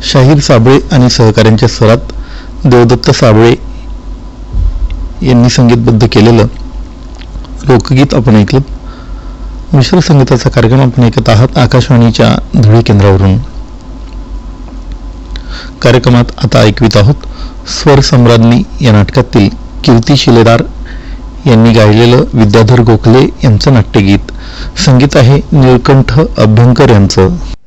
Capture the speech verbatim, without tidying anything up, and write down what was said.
शाहीर साबळे आणि सहकाऱ्यांच्या स्वरात देवदत्त साबळे यांनी संगीतबद्ध केलेलं लोकगीत आपण ऐकलं. मिश्र संगीताचा कार्यक्रम आपण ऐकत आहात आकाशवाणीच्या धुळे केंद्रावरून. कार्यक्रमात आता ऐकवित आहोत स्वर सम्राज्ञी या नाटकातील कीर्ती शिलेदार यांनी गायलेलं विद्याधर गोखले यांचं नाट्यगीत. संगीत आहे निळकंठ अभ्यंकर यांचं.